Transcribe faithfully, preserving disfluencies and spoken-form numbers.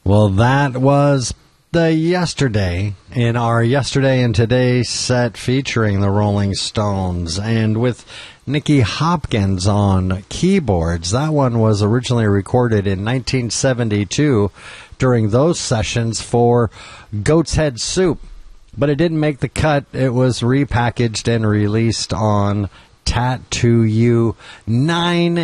Well, that was the Yesterday in our Yesterday and Today set featuring the Rolling Stones. And with Nicky Hopkins on keyboards, that one was originally recorded in nineteen seventy-two during those sessions for Goat's Head Soup. But it didn't make the cut. It was repackaged and released on Tattoo You nine